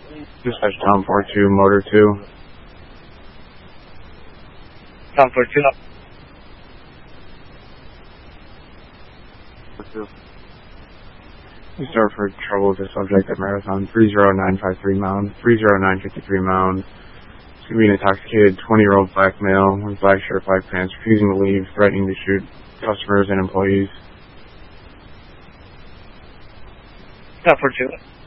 Dispatch Tom 42, Motor 2. Tom 42. We start for trouble with the subject at Marathon 30953 Mound, 30953 Mound. He's going to be an intoxicated 20-year-old black male with black shirt, black pants, refusing to leave, threatening to shoot customers and employees. Tom 42.